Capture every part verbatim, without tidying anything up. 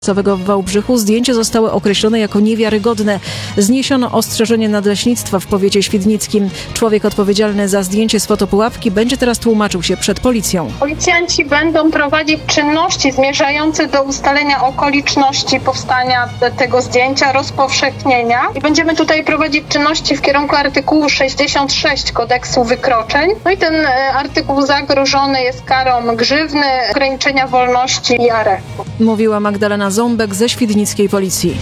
w Wałbrzychu zdjęcia zostały określone jako niewiarygodne. Zniesiono ostrzeżenie nadleśnictwa w powiecie świdnickim. Człowiek odpowiedzialny za zdjęcie z fotopułapki będzie teraz tłumaczył się przed policją. Policjanci będą prowadzić czynności zmierzające do ustalenia okoliczności powstania tego zdjęcia, rozpowszechnienia i będziemy tutaj prowadzić czynności w kierunku artykułu sześćdziesiąt sześć kodeksu wykroczeń. No i ten artykuł zagrożony jest karą grzywny, ograniczenia wolności i aresztu. Mówiła Magdalena Ząbek ze świdnickiej policji.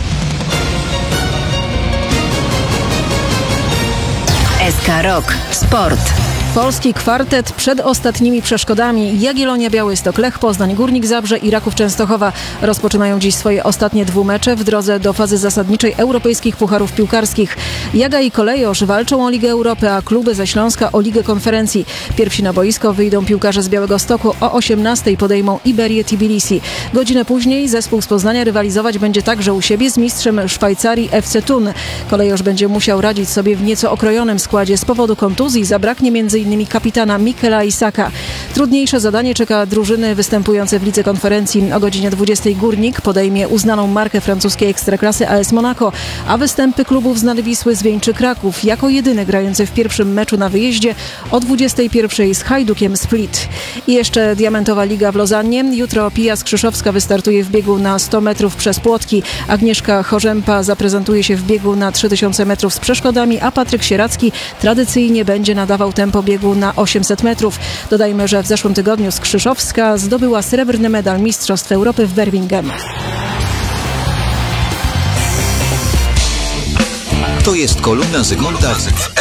S K Rock Sport. Polski kwartet przed ostatnimi przeszkodami. Jagiellonia Białystok, Lech Poznań, Górnik Zabrze i Raków Częstochowa rozpoczynają dziś swoje ostatnie dwumecze w drodze do fazy zasadniczej europejskich pucharów piłkarskich. Jaga i Kolejorz walczą o Ligę Europy, a kluby ze Śląska o Ligę Konferencji. Pierwsi na boisko wyjdą piłkarze z Białegostoku. O osiemnastej podejmą Iberię Tbilisi. Godzinę później zespół z Poznania rywalizować będzie także u siebie z mistrzem Szwajcarii F C Thun. Kolejorz będzie musiał radzić sobie w nieco okrojonym składzie z powodu kontuzji. Zabraknie między innymi kapitana Mikela Isaka. Trudniejsze zadanie czeka drużyny występujące w Lidze Konferencji. O godzinie dwudziestej Górnik podejmie uznaną markę francuskiej ekstraklasy A S Monaco, a występy klubów z Znany Wisły zwieńczy Kraków, jako jedyny grający w pierwszym meczu na wyjeździe o dwudziestej pierwszej z Hajdukiem Split. I jeszcze Diamentowa Liga w Lozannie. Jutro Pija Skrzyszowska wystartuje w biegu na sto metrów przez płotki. Agnieszka Chorzępa zaprezentuje się w biegu na trzy tysiące metrów z przeszkodami, a Patryk Sieracki tradycyjnie będzie nadawał tempo biegu na osiemset metrów. Dodajmy, że w zeszłym tygodniu Skrzyszowska zdobyła srebrny medal Mistrzostw Europy w Birmingham. To jest kolumna Zygmunta w